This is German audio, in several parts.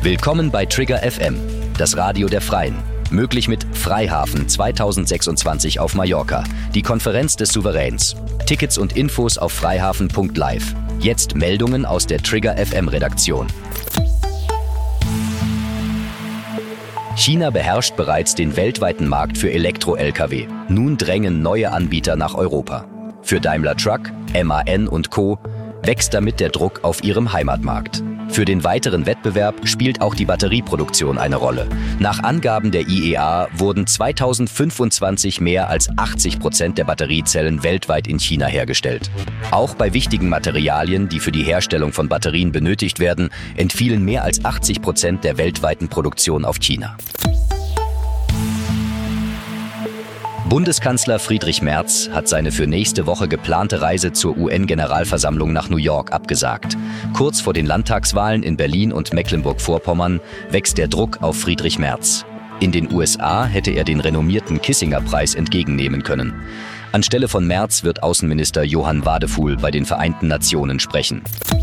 Willkommen bei Trigger FM, das Radio der Freien. Möglich mit Freihafen 2026 auf Mallorca, die Konferenz des Souveräns. Tickets und Infos auf freihafen.live. Jetzt Meldungen aus der Trigger FM Redaktion. China beherrscht bereits den weltweiten Markt für Elektro-Lkw. Nun drängen neue Anbieter nach Europa. Für Daimler Truck, MAN und Co. wächst damit der Druck auf ihrem Heimatmarkt. Für den weiteren Wettbewerb spielt auch die Batterieproduktion eine Rolle. Nach Angaben der IEA wurden 2025 mehr als 80% der Batteriezellen weltweit in China hergestellt. Auch bei wichtigen Materialien, die für die Herstellung von Batterien benötigt werden, entfielen mehr als 80% der weltweiten Produktion auf China. Bundeskanzler Friedrich Merz hat seine für nächste Woche geplante Reise zur UN-Generalversammlung nach New York abgesagt. Kurz vor den Landtagswahlen in Berlin und Mecklenburg-Vorpommern wächst der Druck auf Friedrich Merz. In den USA hätte er den renommierten Kissinger-Preis entgegennehmen können. Anstelle von Merz wird Außenminister Johann Wadefuhl bei den Vereinten Nationen sprechen.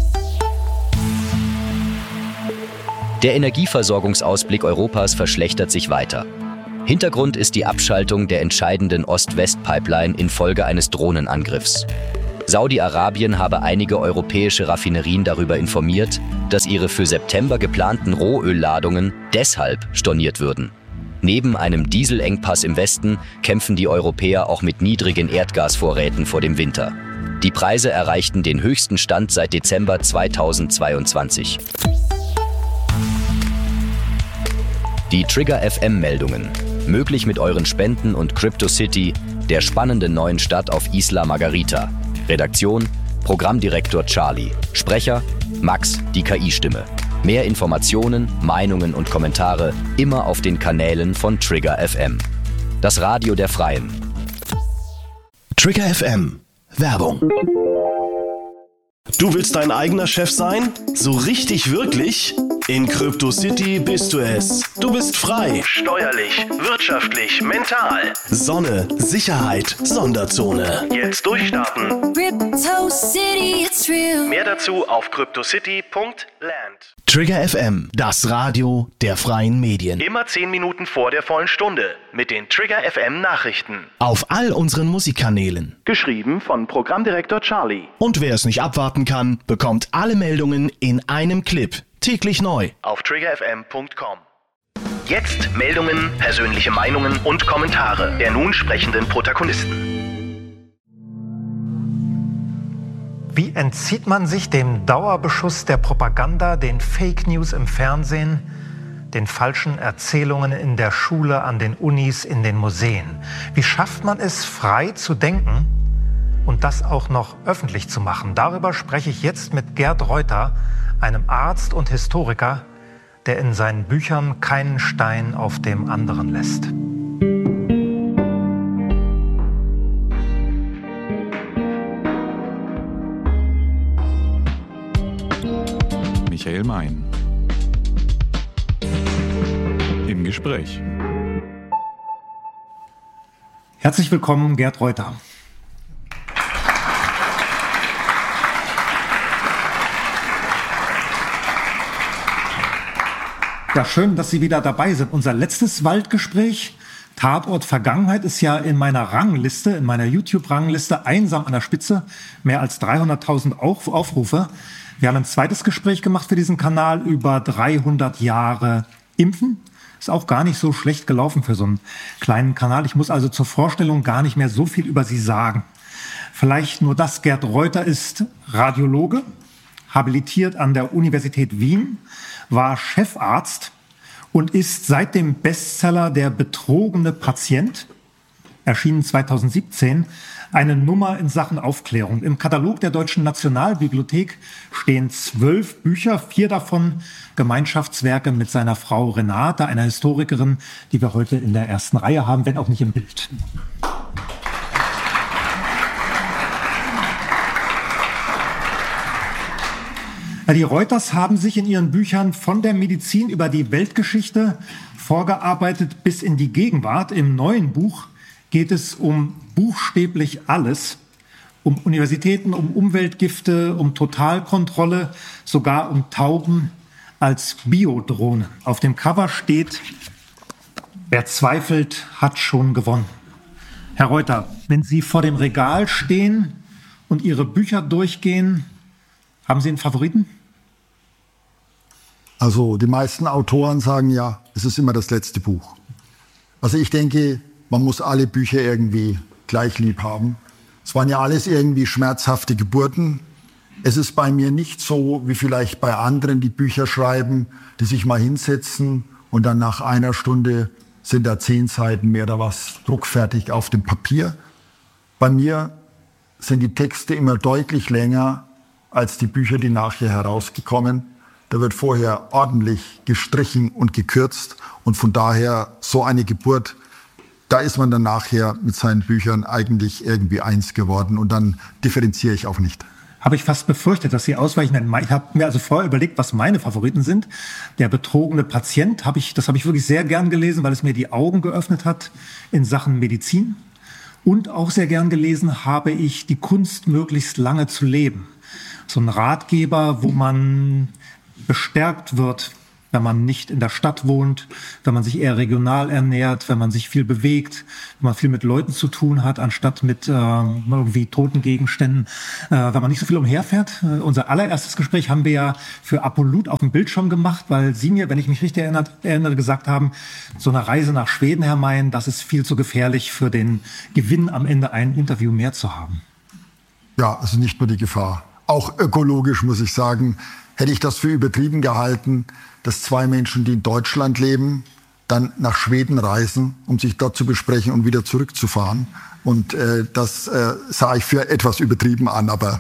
Der Energieversorgungsausblick Europas verschlechtert sich weiter. Hintergrund ist die Abschaltung der entscheidenden Ost-West-Pipeline infolge eines Drohnenangriffs. Saudi-Arabien habe einige europäische Raffinerien darüber informiert, dass ihre für September geplanten Rohölladungen deshalb storniert würden. Neben einem Dieselengpass im Westen kämpfen die Europäer auch mit niedrigen Erdgasvorräten vor dem Winter. Die Preise erreichten den höchsten Stand seit Dezember 2022. Die Trigger FM-Meldungen. Möglich mit euren Spenden und CryptoCity, der spannenden neuen Stadt auf Isla Margarita. Redaktion: Programmdirektor Charlie. Sprecher: Max, die KI-Stimme. Mehr Informationen, Meinungen und Kommentare immer auf den Kanälen von Trigger FM. Das Radio der Freien. Trigger FM. Werbung. Du willst dein eigener Chef sein? So richtig wirklich? In CryptoCity bist du es. Du bist frei. Steuerlich, wirtschaftlich, mental. Sonne, Sicherheit, Sonderzone. Jetzt durchstarten. CryptoCity, it's real. Mehr dazu auf cryptocity.land. Trigger FM, das Radio der freien Medien. Immer 10 Minuten vor der vollen Stunde mit den Trigger FM Nachrichten. Auf all unseren Musikkanälen. Geschrieben von Programmdirektor Charlie. Und wer es nicht abwarten kann, bekommt alle Meldungen in einem Clip. Täglich neu. Auf triggerfm.com. Jetzt Meldungen, persönliche Meinungen und Kommentare der nun sprechenden Protagonisten. Wie entzieht man sich dem Dauerbeschuss der Propaganda, den Fake News im Fernsehen, den falschen Erzählungen in der Schule, an den Unis, in den Museen? Wie schafft man es, frei zu denken und das auch noch öffentlich zu machen? Darüber spreche ich jetzt mit Gerd Reuter, einem Arzt und Historiker, der in seinen Büchern keinen Stein auf dem anderen lässt. Michael Mein. Im Gespräch. Herzlich willkommen, Gerd Reuter. Ja, schön, dass Sie wieder dabei sind. Unser letztes Waldgespräch, Tatort Vergangenheit, ist ja in meiner Rangliste, in meiner YouTube-Rangliste einsam an der Spitze. Mehr als 300.000 Aufrufe. Wir haben ein zweites Gespräch gemacht für diesen Kanal über 300 Jahre Impfen. Ist auch gar nicht so schlecht gelaufen für so einen kleinen Kanal. Ich muss also zur Vorstellung gar nicht mehr so viel über Sie sagen. Vielleicht nur das: Gerd Reuter ist Radiologe, habilitiert an der Universität Wien, war Chefarzt und ist seit dem Bestseller Der betrogene Patient, erschienen 2017, eine Nummer in Sachen Aufklärung. Im Katalog der Deutschen Nationalbibliothek stehen 12 Bücher, 4 davon Gemeinschaftswerke mit seiner Frau Renate, einer Historikerin, die wir heute in der ersten Reihe haben, wenn auch nicht im Bild. Die Reuters haben sich in ihren Büchern von der Medizin über die Weltgeschichte vorgearbeitet bis in die Gegenwart. Im neuen Buch geht es um buchstäblich alles, um Universitäten, um Umweltgifte, um Totalkontrolle, sogar um Tauben, als Biodrohne. Auf dem Cover steht: Wer zweifelt, hat schon gewonnen. Herr Reuter, wenn Sie vor dem Regal stehen und Ihre Bücher durchgehen, haben Sie einen Favoriten? Also die meisten Autoren sagen ja, es ist immer das letzte Buch. Also ich denke, man muss alle Bücher irgendwie gleich lieb haben. Es waren ja alles irgendwie schmerzhafte Geburten. Es ist bei mir nicht so, wie vielleicht bei anderen, die Bücher schreiben, die sich mal hinsetzen und dann nach einer Stunde sind da 10 Seiten mehr oder was druckfertig auf dem Papier. Bei mir sind die Texte immer deutlich länger als die Bücher, die nachher herausgekommen. Da wird vorher ordentlich gestrichen und gekürzt und von daher so eine Geburt, da ist man dann nachher mit seinen Büchern eigentlich irgendwie eins geworden und dann differenziere ich auch nicht. Habe ich fast befürchtet, dass Sie ausweichen werden. Ich habe mir also vorher überlegt, was meine Favoriten sind. Der betrogene Patient, das habe ich wirklich sehr gern gelesen, weil es mir die Augen geöffnet hat in Sachen Medizin. Und auch sehr gern gelesen habe ich Die Kunst, möglichst lange zu leben. So ein Ratgeber, wo man bestärkt wird, wenn man nicht in der Stadt wohnt, wenn man sich eher regional ernährt, wenn man sich viel bewegt, wenn man viel mit Leuten zu tun hat, anstatt mit irgendwie toten Gegenständen, wenn man nicht so viel umherfährt. Unser allererstes Gespräch haben wir ja für Apollut auf dem Bildschirm gemacht, weil Sie mir, wenn ich mich richtig erinnere, gesagt haben, so eine Reise nach Schweden, Herr Mein, das ist viel zu gefährlich für den Gewinn, am Ende ein Interview mehr zu haben. Ja, also nicht nur die Gefahr. Auch ökologisch muss ich sagen, hätte ich das für übertrieben gehalten, dass 2 Menschen, die in Deutschland leben, dann nach Schweden reisen, um sich dort zu besprechen und wieder zurückzufahren. Und das sah ich für etwas übertrieben an, aber...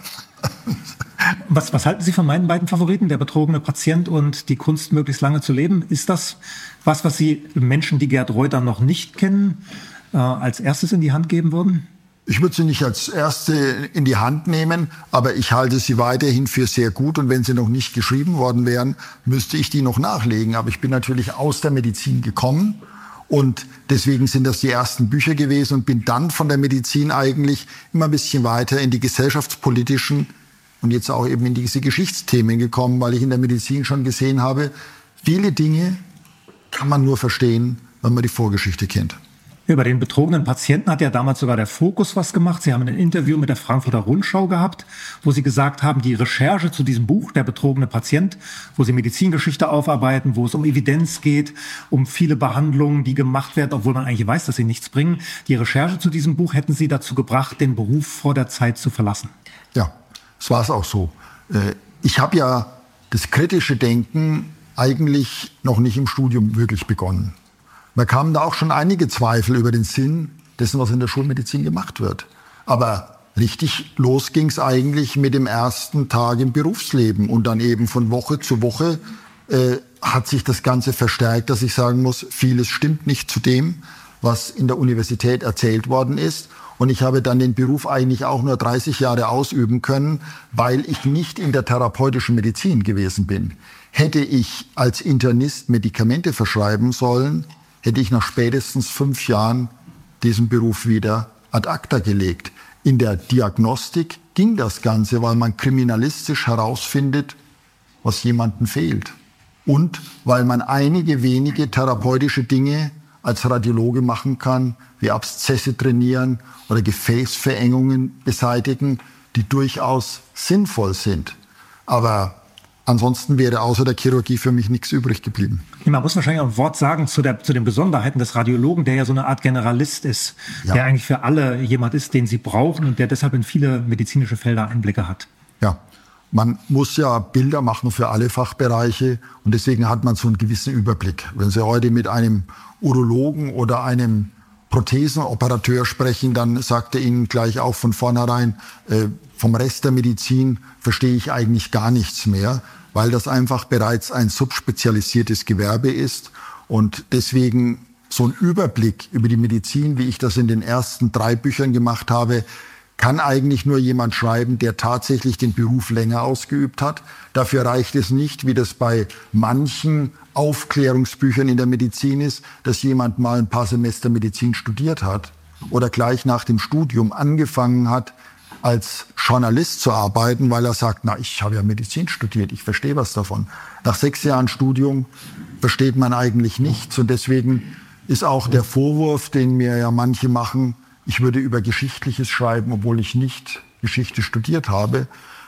Was halten Sie von meinen beiden Favoriten, Der betrogene Patient und Die Kunst, möglichst lange zu leben? Ist das was Sie Menschen, die Gerd Reuter noch nicht kennen, als erstes in die Hand geben würden? Ich würde sie nicht als erste in die Hand nehmen, aber ich halte sie weiterhin für sehr gut. Und wenn sie noch nicht geschrieben worden wären, müsste ich die noch nachlegen. Aber ich bin natürlich aus der Medizin gekommen und deswegen sind das die ersten Bücher gewesen und bin dann von der Medizin eigentlich immer ein bisschen weiter in die gesellschaftspolitischen und jetzt auch eben in diese Geschichtsthemen gekommen, weil ich in der Medizin schon gesehen habe, viele Dinge kann man nur verstehen, wenn man die Vorgeschichte kennt. Über den betrogenen Patienten hat ja damals sogar der Fokus was gemacht. Sie haben ein Interview mit der Frankfurter Rundschau gehabt, wo Sie gesagt haben, die Recherche zu diesem Buch, Der betrogene Patient, wo Sie Medizingeschichte aufarbeiten, wo es um Evidenz geht, um viele Behandlungen, die gemacht werden, obwohl man eigentlich weiß, dass sie nichts bringen. Die Recherche zu diesem Buch hätten Sie dazu gebracht, den Beruf vor der Zeit zu verlassen. Ja, das war es auch so. Ich habe ja das kritische Denken eigentlich noch nicht im Studium wirklich begonnen. Da kamen da auch schon einige Zweifel über den Sinn dessen, was in der Schulmedizin gemacht wird. Aber richtig los ging es eigentlich mit dem ersten Tag im Berufsleben. Und dann eben von Woche zu Woche hat sich das Ganze verstärkt, dass ich sagen muss, vieles stimmt nicht zu dem, was in der Universität erzählt worden ist. Und ich habe dann den Beruf eigentlich auch nur 30 Jahre ausüben können, weil ich nicht in der therapeutischen Medizin gewesen bin. Hätte ich als Internist Medikamente verschreiben sollen, hätte ich nach spätestens 5 Jahren diesen Beruf wieder ad acta gelegt. In der Diagnostik ging das Ganze, weil man kriminalistisch herausfindet, was jemandem fehlt. Und weil man einige wenige therapeutische Dinge als Radiologe machen kann, wie Abszesse trainieren oder Gefäßverengungen beseitigen, die durchaus sinnvoll sind. Aber ansonsten wäre außer der Chirurgie für mich nichts übrig geblieben. Man muss wahrscheinlich auch ein Wort sagen zu den Besonderheiten des Radiologen, der ja so eine Art Generalist ist, ja, der eigentlich für alle jemand ist, den sie brauchen und der deshalb in viele medizinische Felder Einblicke hat. Ja, man muss ja Bilder machen für alle Fachbereiche und deswegen hat man so einen gewissen Überblick. Wenn Sie heute mit einem Urologen oder einem Prothesenoperateur sprechen, dann sagt er Ihnen gleich auch von vornherein, vom Rest der Medizin verstehe ich eigentlich gar nichts mehr, weil das einfach bereits ein subspezialisiertes Gewerbe ist. Und deswegen so ein Überblick über die Medizin, wie ich das in den ersten 3 Büchern gemacht habe, kann eigentlich nur jemand schreiben, der tatsächlich den Beruf länger ausgeübt hat. Dafür reicht es nicht, wie das bei manchen Aufklärungsbüchern in der Medizin ist, dass jemand mal ein paar Semester Medizin studiert hat oder gleich nach dem Studium angefangen hat, als Journalist zu arbeiten, weil er sagt, na, ich habe ja Medizin studiert, ich verstehe was davon. Nach 6 Jahren Studium versteht man eigentlich nichts. Und deswegen ist auch der Vorwurf, den mir ja manche machen, ich würde über Geschichtliches schreiben, obwohl ich nicht Geschichte studiert habe,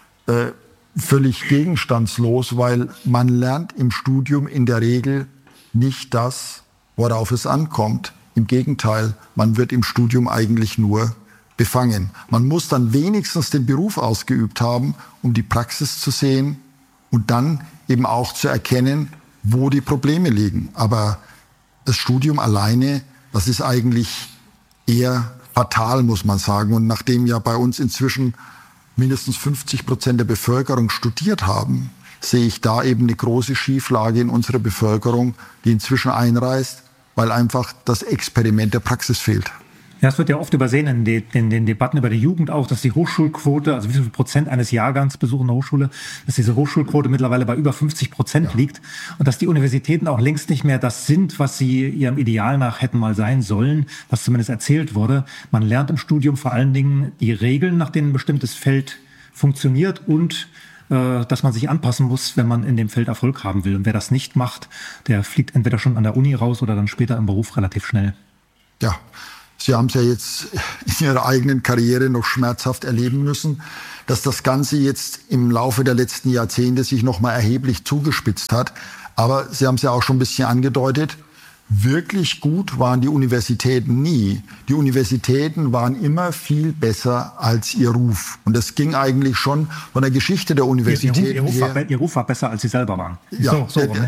völlig gegenstandslos, weil man lernt im Studium in der Regel nicht das, worauf es ankommt. Im Gegenteil, man wird im Studium eigentlich nur befangen. Man muss dann wenigstens den Beruf ausgeübt haben, um die Praxis zu sehen und dann eben auch zu erkennen, wo die Probleme liegen. Aber das Studium alleine, das ist eigentlich eher fatal, muss man sagen. Und nachdem ja bei uns inzwischen mindestens 50% der Bevölkerung studiert haben, sehe ich da eben eine große Schieflage in unserer Bevölkerung, die inzwischen einreißt, weil einfach das Experiment der Praxis fehlt. Ja, es wird ja oft übersehen in den Debatten über die Jugend auch, dass die Hochschulquote, also wie viel Prozent eines Jahrgangs besuchen eine Hochschule, dass diese Hochschulquote mittlerweile bei über 50% liegt und dass die Universitäten auch längst nicht mehr das sind, was sie ihrem Ideal nach hätten mal sein sollen, was zumindest erzählt wurde. Man lernt im Studium vor allen Dingen die Regeln, nach denen ein bestimmtes Feld funktioniert und dass man sich anpassen muss, wenn man in dem Feld Erfolg haben will. Und wer das nicht macht, der fliegt entweder schon an der Uni raus oder dann später im Beruf relativ schnell. Ja, Sie haben es ja jetzt in Ihrer eigenen Karriere noch schmerzhaft erleben müssen, dass das Ganze jetzt im Laufe der letzten Jahrzehnte sich noch mal erheblich zugespitzt hat. Aber Sie haben es ja auch schon ein bisschen angedeutet, wirklich gut waren die Universitäten nie. Die Universitäten waren immer viel besser als ihr Ruf. Und das ging eigentlich schon von der Geschichte der Universitäten her. Ihr Ruf war besser, als sie selber waren. Ja,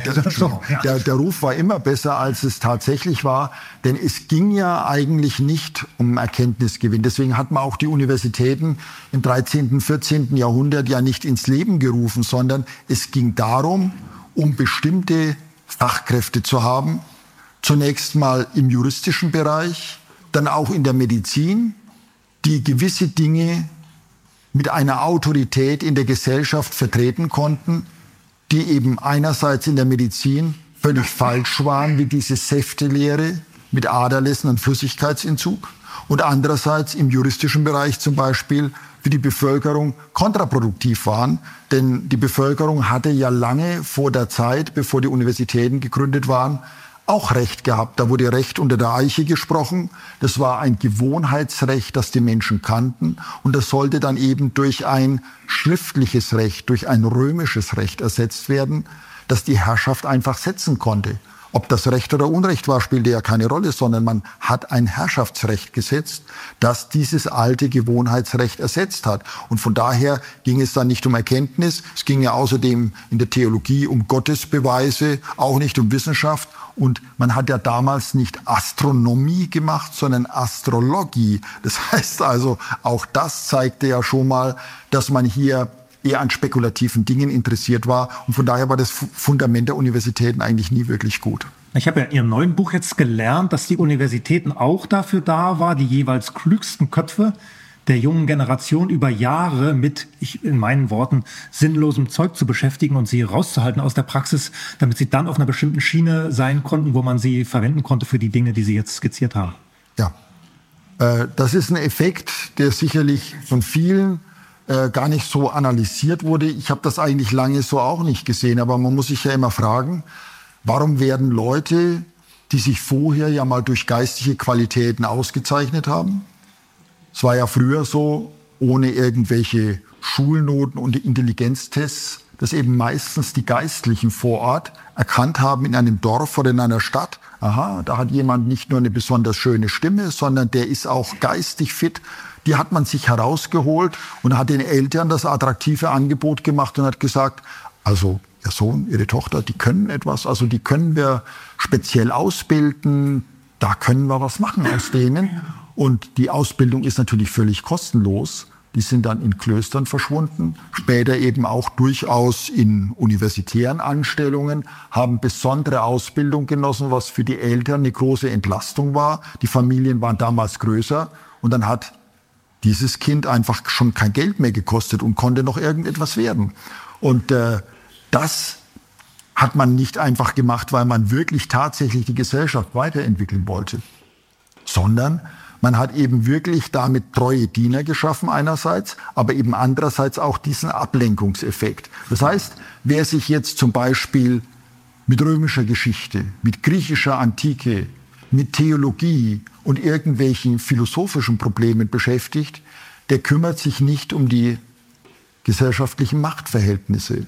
der Ruf war immer besser, als es tatsächlich war. Denn es ging ja eigentlich nicht um Erkenntnisgewinn. Deswegen hat man auch die Universitäten im 13., 14. Jahrhundert ja nicht ins Leben gerufen, sondern es ging darum, um bestimmte Fachkräfte zu haben. Zunächst mal im juristischen Bereich, dann auch in der Medizin, die gewisse Dinge mit einer Autorität in der Gesellschaft vertreten konnten, die eben einerseits in der Medizin völlig falsch waren, wie diese Säftelehre mit Aderlässen und Flüssigkeitsentzug, und andererseits im juristischen Bereich zum Beispiel für die Bevölkerung kontraproduktiv waren. Denn die Bevölkerung hatte ja lange vor der Zeit, bevor die Universitäten gegründet waren, auch Recht gehabt. Da wurde Recht unter der Eiche gesprochen. Das war ein Gewohnheitsrecht, das die Menschen kannten. Und das sollte dann eben durch ein schriftliches Recht, durch ein römisches Recht ersetzt werden, das die Herrschaft einfach setzen konnte. Ob das Recht oder Unrecht war, spielte ja keine Rolle, sondern man hat ein Herrschaftsrecht gesetzt, das dieses alte Gewohnheitsrecht ersetzt hat. Und von daher ging es dann nicht um Erkenntnis. Es ging ja außerdem in der Theologie um Gottesbeweise, auch nicht um Wissenschaft. Und man hat ja damals nicht Astronomie gemacht, sondern Astrologie. Das heißt also, auch das zeigte ja schon mal, dass man hier eher an spekulativen Dingen interessiert war. Und von daher war das Fundament der Universitäten eigentlich nie wirklich gut. Ich habe ja in Ihrem neuen Buch jetzt gelernt, dass die Universitäten auch dafür da war, die jeweils klügsten Köpfe der jungen Generation über Jahre mit, in meinen Worten, sinnlosem Zeug zu beschäftigen und sie rauszuhalten aus der Praxis, damit sie dann auf einer bestimmten Schiene sein konnten, wo man sie verwenden konnte für die Dinge, die Sie jetzt skizziert haben. Ja, das ist ein Effekt, der sicherlich von vielen gar nicht so analysiert wurde. Ich habe das eigentlich lange so auch nicht gesehen, aber man muss sich ja immer fragen, warum werden Leute, die sich vorher ja mal durch geistige Qualitäten ausgezeichnet haben, es war ja früher so, ohne irgendwelche Schulnoten und Intelligenztests, dass eben meistens die Geistlichen vor Ort erkannt haben in einem Dorf oder in einer Stadt, aha, da hat jemand nicht nur eine besonders schöne Stimme, sondern der ist auch geistig fit. Die hat man sich herausgeholt und hat den Eltern das attraktive Angebot gemacht und hat gesagt, also Ihr Sohn, Ihre Tochter, die können etwas, also die können wir speziell ausbilden, da können wir was machen aus denen. Und die Ausbildung ist natürlich völlig kostenlos. Die sind dann in Klöstern verschwunden, später eben auch durchaus in universitären Anstellungen, haben besondere Ausbildung genossen, was für die Eltern eine große Entlastung war. Die Familien waren damals größer und dann hat dieses Kind einfach schon kein Geld mehr gekostet und konnte noch irgendetwas werden. Und das hat man nicht einfach gemacht, weil man wirklich tatsächlich die Gesellschaft weiterentwickeln wollte, sondern Man hat eben wirklich damit treue Diener geschaffen einerseits, aber eben andererseits auch diesen Ablenkungseffekt. Das heißt, wer sich jetzt zum Beispiel mit römischer Geschichte, mit griechischer Antike, mit Theologie und irgendwelchen philosophischen Problemen beschäftigt, der kümmert sich nicht um die gesellschaftlichen Machtverhältnisse,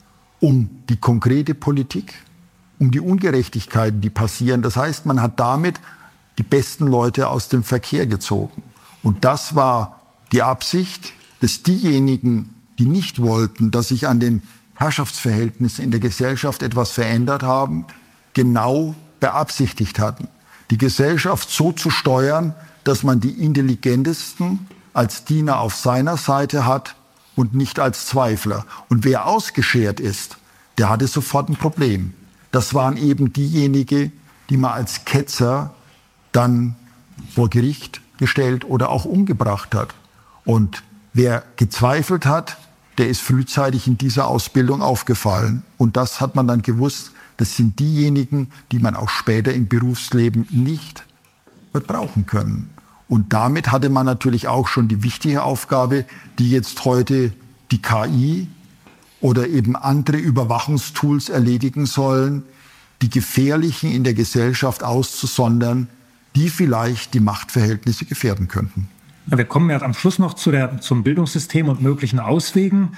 um die konkrete Politik, um die Ungerechtigkeiten, die passieren. Das heißt, man hat damit die besten Leute aus dem Verkehr gezogen. Und das war die Absicht, dass diejenigen, die nicht wollten, dass sich an den Herrschaftsverhältnissen in der Gesellschaft etwas verändert haben, genau beabsichtigt hatten. Die Gesellschaft so zu steuern, dass man die Intelligentesten als Diener auf seiner Seite hat und nicht als Zweifler. Und wer ausgeschert ist, der hatte sofort ein Problem. Das waren eben diejenigen, die man als Ketzer dann vor Gericht gestellt oder auch umgebracht hat. Und wer gezweifelt hat, der ist frühzeitig in dieser Ausbildung aufgefallen. Und das hat man dann gewusst, das sind diejenigen, die man auch später im Berufsleben nicht wird brauchen können. Und damit hatte man natürlich auch schon die wichtige Aufgabe, die jetzt heute die KI oder eben andere Überwachungstools erledigen sollen, die Gefährlichen in der Gesellschaft auszusondern, die vielleicht die Machtverhältnisse gefährden könnten. Ja, wir kommen ja am Schluss noch zum Bildungssystem und möglichen Auswegen.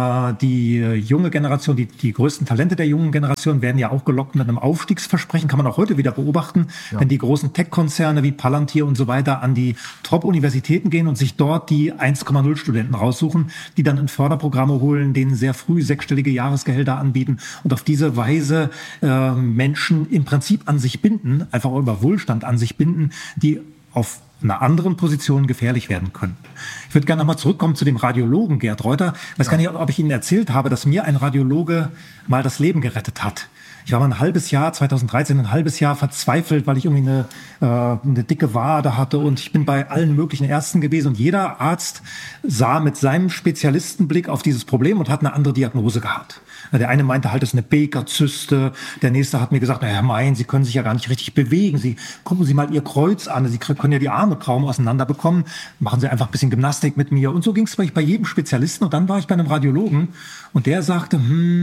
Die junge Generation, die größten Talente der jungen Generation werden ja auch gelockt mit einem Aufstiegsversprechen. Kann man auch heute wieder beobachten, wenn die großen Tech-Konzerne wie Palantir und so weiter an die Top-Universitäten gehen und sich dort die 1,0 Studenten raussuchen, die dann in Förderprogramme holen, denen sehr früh sechsstellige Jahresgehälter anbieten und auf diese Weise Menschen im Prinzip an sich binden, einfach über Wohlstand an sich binden, die auf einer anderen Position gefährlich werden können. Ich würde gerne nochmal zurückkommen zu dem Radiologen Gerd Reuter. Ich weiß gar nicht, ob ich Ihnen erzählt habe, dass mir ein Radiologe mal das Leben gerettet hat. Ich war mal 2013 ein halbes Jahr verzweifelt, weil ich irgendwie eine dicke Wade hatte und ich bin bei allen möglichen Ärzten gewesen und jeder Arzt sah mit seinem Spezialistenblick auf dieses Problem und hat eine andere Diagnose gehabt. Der eine meinte halt, das ist eine Baker-Zyste. Der nächste hat mir gesagt, Herr Mein, Sie können sich ja gar nicht richtig bewegen. Gucken Sie mal Ihr Kreuz an. Sie können ja die Arme kaum auseinander bekommen. Machen Sie einfach ein bisschen Gymnastik mit mir. Und so ging es bei jedem Spezialisten. Und dann war ich bei einem Radiologen und der sagte,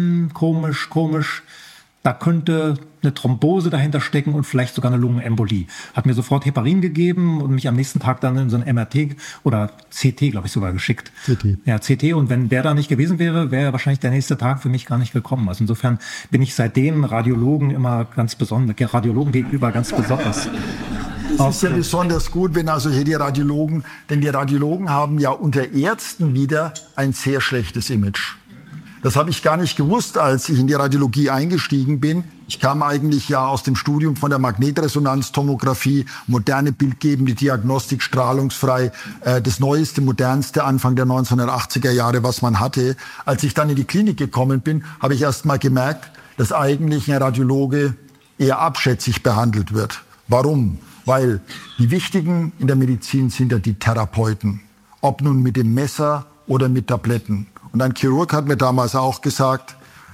komisch. Da könnte eine Thrombose dahinter stecken und vielleicht sogar eine Lungenembolie. Hat mir sofort Heparin gegeben und mich am nächsten Tag dann in so ein MRT oder CT, glaube ich, sogar geschickt. CT. Ja, CT. Und wenn der da nicht gewesen wäre, wäre wahrscheinlich der nächste Tag für mich gar nicht gekommen. Also insofern bin ich seitdem Radiologen immer ganz besonders, Radiologen gegenüber ganz besonders. Es ist ja besonders gut, wenn also hier die Radiologen, denn die Radiologen haben ja unter Ärzten wieder ein sehr schlechtes Image. Das habe ich gar nicht gewusst, als ich in die Radiologie eingestiegen bin. Ich kam eigentlich ja aus dem Studium von der Magnetresonanztomographie, moderne bildgebende Diagnostik, strahlungsfrei, das Neueste, Modernste Anfang der 1980er Jahre, was man hatte. Als ich dann in die Klinik gekommen bin, habe ich erst mal gemerkt, dass eigentlich ein Radiologe eher abschätzig behandelt wird. Warum? Weil die Wichtigen in der Medizin sind ja die Therapeuten. Ob nun mit dem Messer oder mit Tabletten. Und ein Chirurg hat mir damals auch gesagt,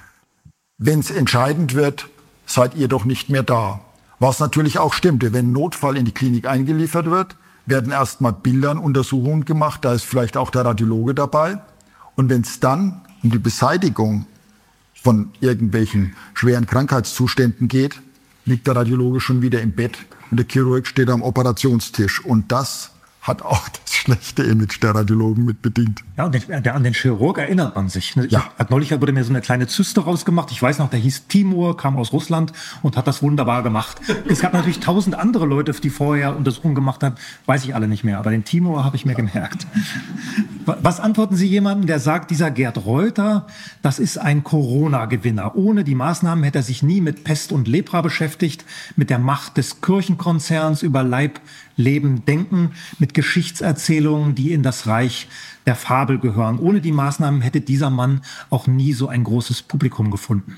wenn es entscheidend wird, seid ihr doch nicht mehr da. Was natürlich auch stimmte. Wenn ein Notfall in die Klinik eingeliefert wird, werden erstmal Bildernuntersuchungen gemacht. Da ist vielleicht auch der Radiologe dabei. Und wenn es dann um die Beseitigung von irgendwelchen schweren Krankheitszuständen geht, liegt der Radiologe schon wieder im Bett und der Chirurg steht am Operationstisch. Und das hat auch das schlechte Image der Radiologen mit bedingt. Ja, und an den Chirurg erinnert man sich. Ja. Neulich wurde mir so eine kleine Zyste rausgemacht. Ich weiß noch, der hieß Timur, kam aus Russland und hat das wunderbar gemacht. Es gab natürlich 1000 andere Leute, die vorher Untersuchungen gemacht haben. Weiß ich alle nicht mehr, aber den Timur habe ich mir gemerkt. Was antworten Sie jemandem, der sagt, dieser Gerd Reuter, das ist ein Corona-Gewinner. Ohne die Maßnahmen hätte er sich nie mit Pest und Lepra beschäftigt, mit der Macht des Kirchenkonzerns über Leib, Leben, Denken, mit Geschichtserzählungen, die in das Reich der Fabel gehören. Ohne die Maßnahmen hätte dieser Mann auch nie so ein großes Publikum gefunden.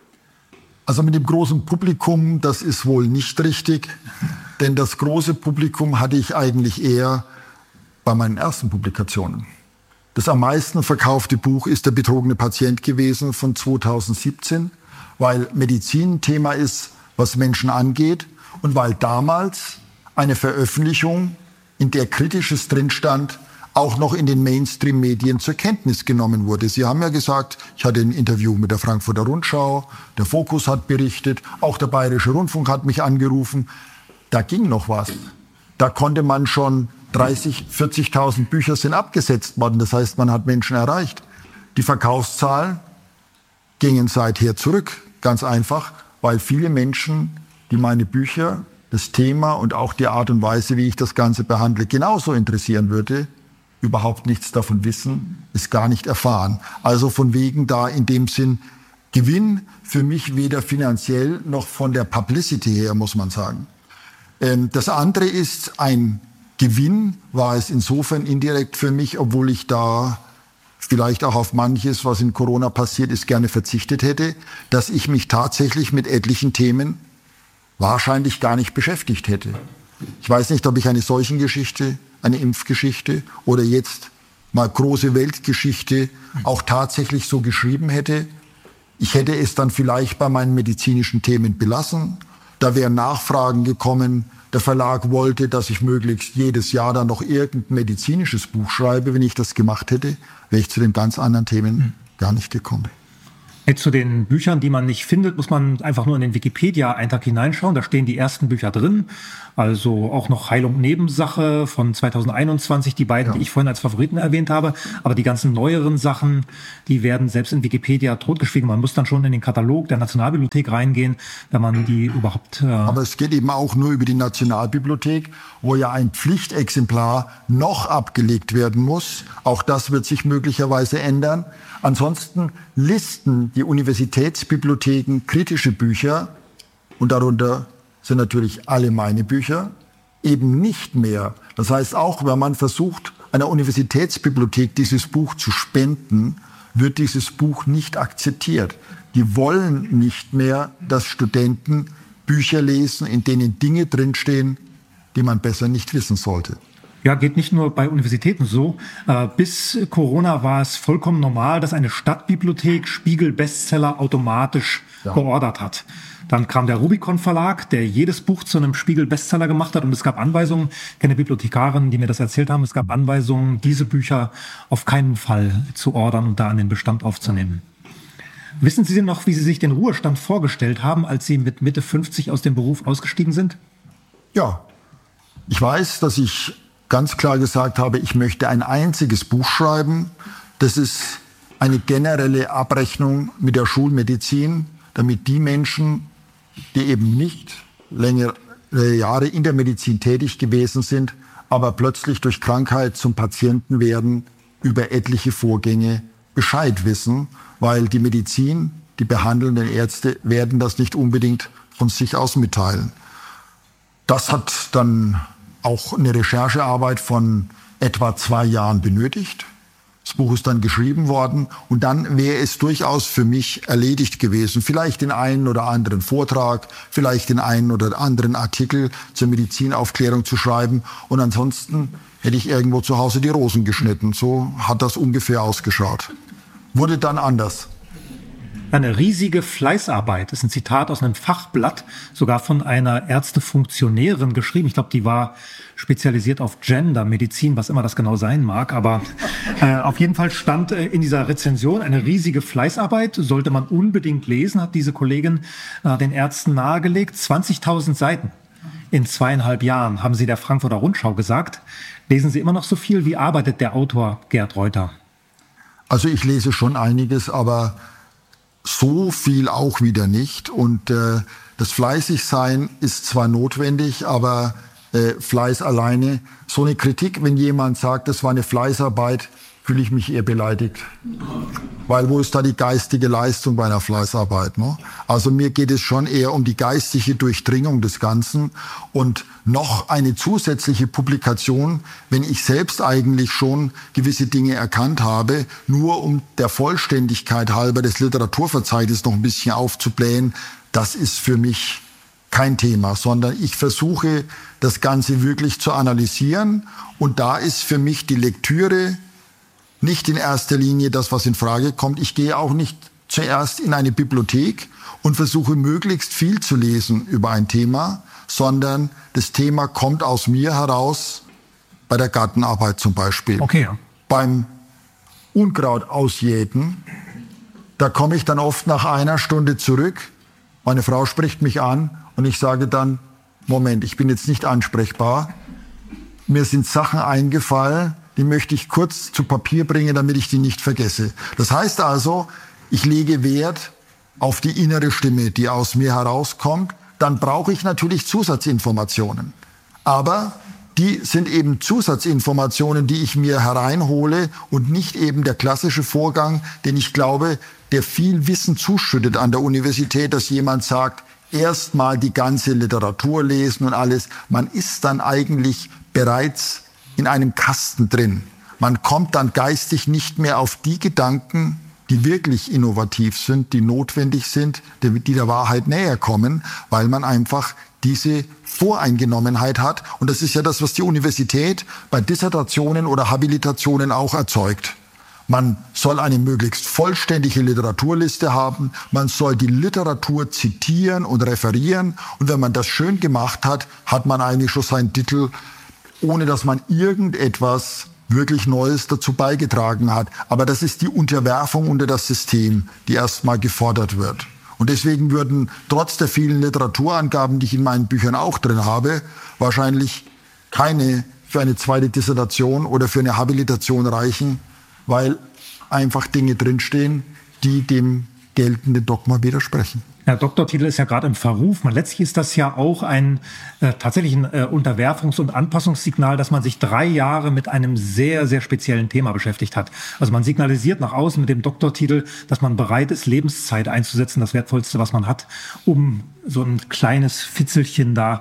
Also mit dem großen Publikum, das ist wohl nicht richtig, denn das große Publikum hatte ich eigentlich eher bei meinen ersten Publikationen. Das am meisten verkaufte Buch ist Der betrogene Patient gewesen von 2017, weil Medizin ein Thema ist, was Menschen angeht und weil damals eine Veröffentlichung in der Kritisches drin stand, auch noch in den Mainstream-Medien zur Kenntnis genommen wurde. Sie haben ja gesagt, ich hatte ein Interview mit der Frankfurter Rundschau, der Fokus hat berichtet, auch der Bayerische Rundfunk hat mich angerufen. Da ging noch was. Da konnte man schon 30.000, 40.000 Bücher sind abgesetzt worden. Das heißt, man hat Menschen erreicht. Die Verkaufszahlen gingen seither zurück, ganz einfach, weil viele Menschen, die meine Bücher, das Thema und auch die Art und Weise, wie ich das Ganze behandle, genauso interessieren würde, überhaupt nichts davon wissen, es gar nicht erfahren. Also von wegen da in dem Sinn Gewinn für mich weder finanziell noch von der Publicity her, muss man sagen. Das andere ist, ein Gewinn war es insofern indirekt für mich, obwohl ich da vielleicht auch auf manches, was in Corona passiert ist, gerne verzichtet hätte, dass ich mich tatsächlich mit etlichen Themen wahrscheinlich gar nicht beschäftigt hätte. Ich weiß nicht, ob ich eine Seuchengeschichte, eine Impfgeschichte oder jetzt mal große Weltgeschichte auch tatsächlich so geschrieben hätte. Ich hätte es dann vielleicht bei meinen medizinischen Themen belassen. Da wären Nachfragen gekommen. Der Verlag wollte, dass ich möglichst jedes Jahr dann noch irgendein medizinisches Buch schreibe. Wenn ich das gemacht hätte, wäre ich zu den ganz anderen Themen gar nicht gekommen. Zu den Büchern, die man nicht findet, muss man einfach nur in den Wikipedia-Eintrag hineinschauen. Da stehen die ersten Bücher drin. Also auch noch Heilung Nebensache von 2021, die beiden, die ich vorhin als Favoriten erwähnt habe. Aber die ganzen neueren Sachen, die werden selbst in Wikipedia totgeschwiegen. Man muss dann schon in den Katalog der Nationalbibliothek reingehen, wenn man die überhaupt... Aber es geht eben auch nur über die Nationalbibliothek, wo ja ein Pflichtexemplar noch abgelegt werden muss. Auch das wird sich möglicherweise ändern. Ansonsten listen die Universitätsbibliotheken kritische Bücher, und darunter sind natürlich alle meine Bücher, eben nicht mehr. Das heißt, auch wenn man versucht, einer Universitätsbibliothek dieses Buch zu spenden, wird dieses Buch nicht akzeptiert. Die wollen nicht mehr, dass Studenten Bücher lesen, in denen Dinge drinstehen, die man besser nicht wissen sollte. Ja, geht nicht nur bei Universitäten so. Bis Corona war es vollkommen normal, dass eine Stadtbibliothek Spiegel-Bestseller automatisch geordert hat. Dann kam der Rubicon Verlag, der jedes Buch zu einem Spiegel-Bestseller gemacht hat. Und es gab Anweisungen, ich kenne Bibliothekarinnen, die mir das erzählt haben, es gab Anweisungen, diese Bücher auf keinen Fall zu ordern und da an den Bestand aufzunehmen. Wissen Sie noch, wie Sie sich den Ruhestand vorgestellt haben, als Sie mit Mitte 50 aus dem Beruf ausgestiegen sind? Ja, ich weiß, dass ich ganz klar gesagt habe, ich möchte ein einziges Buch schreiben. Das ist eine generelle Abrechnung mit der Schulmedizin, damit die Menschen, die eben nicht längere Jahre in der Medizin tätig gewesen sind, aber plötzlich durch Krankheit zum Patienten werden, über etliche Vorgänge Bescheid wissen, weil die Medizin, die behandelnden Ärzte werden das nicht unbedingt von sich aus mitteilen. Das hat dann auch eine Recherchearbeit von etwa 2 Jahren benötigt. Das Buch ist dann geschrieben worden und dann wäre es durchaus für mich erledigt gewesen, vielleicht den einen oder anderen Vortrag, vielleicht den einen oder anderen Artikel zur Medizinaufklärung zu schreiben und ansonsten hätte ich irgendwo zu Hause die Rosen geschnitten. So hat das ungefähr ausgeschaut. Wurde dann anders. Eine riesige Fleißarbeit, das ist ein Zitat aus einem Fachblatt, sogar von einer Ärztefunktionärin geschrieben. Ich glaube, die war spezialisiert auf Gender, Medizin, was immer das genau sein mag. Aber auf jeden Fall stand in dieser Rezension eine riesige Fleißarbeit, sollte man unbedingt lesen, hat diese Kollegin den Ärzten nahegelegt. 20.000 Seiten in 2,5 Jahren, haben sie der Frankfurter Rundschau gesagt. Lesen Sie immer noch so viel? Wie arbeitet der Autor Gerd Reuter? Also ich lese schon einiges, aber so viel auch wieder nicht. Und das Fleißigsein ist zwar notwendig, aber Fleiß alleine, so eine Kritik, wenn jemand sagt, das war eine Fleißarbeit, fühle ich mich eher beleidigt. Weil wo ist da die geistige Leistung bei einer Fleißarbeit? Ne? Also mir geht es schon eher um die geistige Durchdringung des Ganzen und noch eine zusätzliche Publikation, wenn ich selbst eigentlich schon gewisse Dinge erkannt habe, nur um der Vollständigkeit halber des Literaturverzeichnisses noch ein bisschen aufzublähen, das ist für mich kein Thema, sondern ich versuche, das Ganze wirklich zu analysieren und da ist für mich die Lektüre nicht in erster Linie das, was in Frage kommt. Ich gehe auch nicht zuerst in eine Bibliothek und versuche möglichst viel zu lesen über ein Thema, sondern das Thema kommt aus mir heraus bei der Gartenarbeit zum Beispiel. Okay, ja. Beim Unkraut ausjäten, da komme ich dann oft nach einer Stunde zurück. Meine Frau spricht mich an und ich sage dann, Moment, ich bin jetzt nicht ansprechbar. Mir sind Sachen eingefallen, die möchte ich kurz zu Papier bringen, damit ich die nicht vergesse. Das heißt also, ich lege Wert auf die innere Stimme, die aus mir herauskommt. Dann brauche ich natürlich Zusatzinformationen. Aber die sind eben Zusatzinformationen, die ich mir hereinhole und nicht eben der klassische Vorgang, den ich glaube, der viel Wissen zuschüttet an der Universität, dass jemand sagt, erst mal die ganze Literatur lesen und alles. Man ist dann eigentlich bereits in einem Kasten drin. Man kommt dann geistig nicht mehr auf die Gedanken, die wirklich innovativ sind, die notwendig sind, die der Wahrheit näher kommen, weil man einfach diese Voreingenommenheit hat. Und das ist ja das, was die Universität bei Dissertationen oder Habilitationen auch erzeugt. Man soll eine möglichst vollständige Literaturliste haben. Man soll die Literatur zitieren und referieren. Und wenn man das schön gemacht hat, hat man eigentlich schon seinen Titel, ohne dass man irgendetwas wirklich Neues dazu beigetragen hat. Aber das ist die Unterwerfung unter das System, die erstmal gefordert wird. Und deswegen würden trotz der vielen Literaturangaben, die ich in meinen Büchern auch drin habe, wahrscheinlich keine für eine zweite Dissertation oder für eine Habilitation reichen, weil einfach Dinge drinstehen, die dem geltenden Dogma widersprechen. Der Doktortitel ist ja gerade im Verruf. Letztlich ist das ja auch tatsächlich ein Unterwerfungs- und Anpassungssignal, dass man sich 3 Jahre mit einem sehr, sehr speziellen Thema beschäftigt hat. Also man signalisiert nach außen mit dem Doktortitel, dass man bereit ist, Lebenszeit einzusetzen, das Wertvollste, was man hat, um so ein kleines Fitzelchen da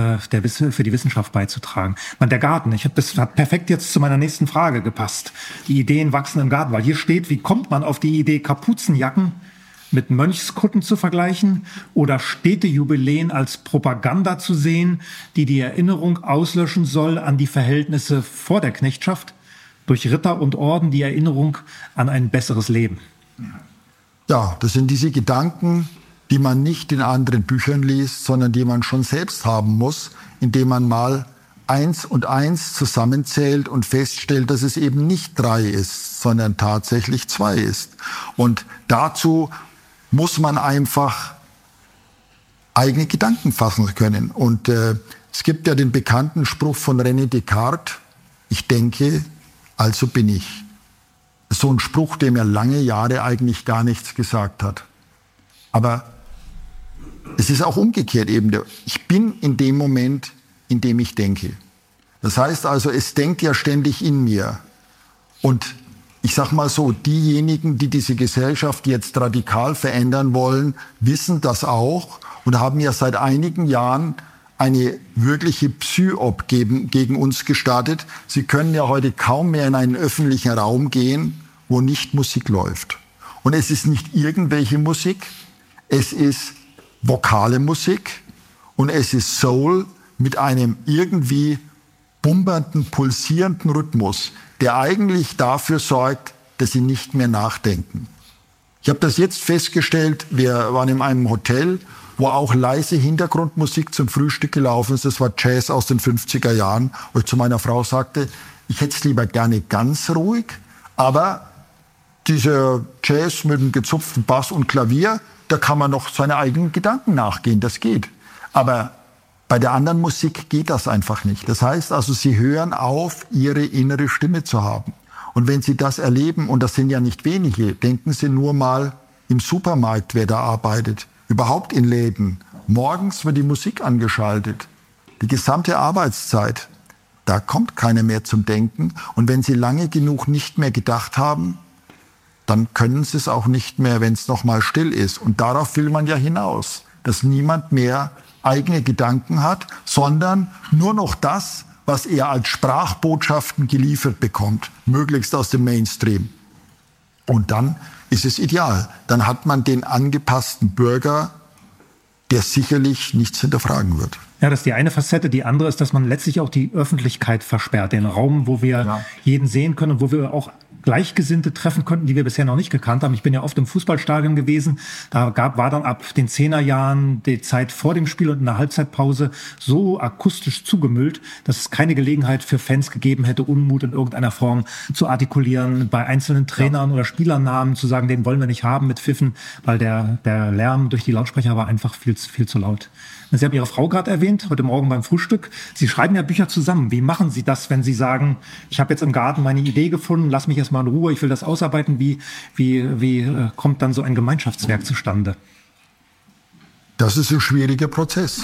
für die Wissenschaft beizutragen. Der Garten, das hat perfekt jetzt zu meiner nächsten Frage gepasst. Die Ideen wachsen im Garten, weil hier steht, wie kommt man auf die Idee, Kapuzenjacken mit Mönchskutten zu vergleichen oder Städtejubiläen als Propaganda zu sehen, die die Erinnerung auslöschen soll an die Verhältnisse vor der Knechtschaft, durch Ritter und Orden die Erinnerung an ein besseres Leben. Ja, das sind diese Gedanken, die man nicht in anderen Büchern liest, sondern die man schon selbst haben muss, indem man mal 1 und 1 zusammenzählt und feststellt, dass es eben nicht 3 ist, sondern tatsächlich 2 ist. Und dazu muss man einfach eigene Gedanken fassen können. Und es gibt ja den bekannten Spruch von René Descartes, ich denke, also bin ich. So ein Spruch, der mir lange Jahre eigentlich gar nichts gesagt hat. Aber es ist auch umgekehrt eben. Ich bin in dem Moment, in dem ich denke. Das heißt also, es denkt ja ständig in mir. Und ich sag mal so, diejenigen, die diese Gesellschaft jetzt radikal verändern wollen, wissen das auch und haben ja seit einigen Jahren eine wirkliche Psyop gegen uns gestartet. Sie können ja heute kaum mehr in einen öffentlichen Raum gehen, wo nicht Musik läuft. Und es ist nicht irgendwelche Musik, es ist vokale Musik und es ist Soul mit einem irgendwie bumpernden, pulsierenden Rhythmus, der eigentlich dafür sorgt, dass sie nicht mehr nachdenken. Ich habe das jetzt festgestellt, wir waren in einem Hotel, wo auch leise Hintergrundmusik zum Frühstück gelaufen ist. Das war Jazz aus den 50er Jahren, wo ich zu meiner Frau sagte, ich hätte es lieber gerne ganz ruhig, aber dieser Jazz mit einem gezupften Bass und Klavier, da kann man noch seine eigenen Gedanken nachgehen, das geht. Aber bei der anderen Musik geht das einfach nicht. Das heißt also, sie hören auf, ihre innere Stimme zu haben. Und wenn sie das erleben, und das sind ja nicht wenige, denken Sie nur mal im Supermarkt, wer da arbeitet, überhaupt in Läden. Morgens wird die Musik angeschaltet, die gesamte Arbeitszeit. Da kommt keiner mehr zum Denken. Und wenn Sie lange genug nicht mehr gedacht haben, dann können Sie es auch nicht mehr, wenn es noch mal still ist. Und darauf will man ja hinaus, dass niemand mehr eigene Gedanken hat, sondern nur noch das, was er als Sprachbotschaften geliefert bekommt, möglichst aus dem Mainstream. Und dann ist es ideal. Dann hat man den angepassten Bürger, der sicherlich nichts hinterfragen wird. Ja, das ist die eine Facette. Die andere ist, dass man letztlich auch die Öffentlichkeit versperrt. Den Raum, wo wir jeden sehen können und wo wir auch Gleichgesinnte treffen konnten, die wir bisher noch nicht gekannt haben. Ich bin ja oft im Fußballstadion gewesen. Da war dann ab den 10er-Jahren die Zeit vor dem Spiel und in der Halbzeitpause so akustisch zugemüllt, dass es keine Gelegenheit für Fans gegeben hätte, Unmut in irgendeiner Form zu artikulieren, bei einzelnen Trainern oder Spielernamen zu sagen, den wollen wir nicht haben mit Pfiffen, weil der Lärm durch die Lautsprecher war einfach viel zu laut. Sie haben Ihre Frau gerade erwähnt, heute Morgen beim Frühstück. Sie schreiben ja Bücher zusammen. Wie machen Sie das, wenn Sie sagen, ich habe jetzt im Garten meine Idee gefunden, lass mich erst mal in Ruhe, ich will das ausarbeiten. Wie kommt dann so ein Gemeinschaftswerk zustande? Das ist ein schwieriger Prozess.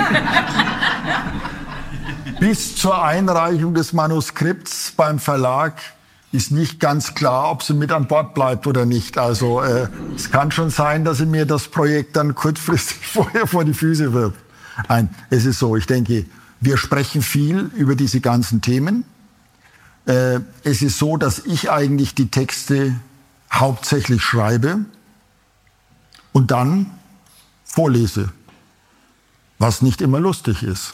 Bis zur Einreichung des Manuskripts beim Verlag ist nicht ganz klar, ob sie mit an Bord bleibt oder nicht. Also es kann schon sein, dass sie mir das Projekt dann kurzfristig vorher vor die Füße wirft. Nein, es ist so, ich denke, wir sprechen viel über diese ganzen Themen. Es ist so, dass ich eigentlich die Texte hauptsächlich schreibe und dann vorlese, was nicht immer lustig ist.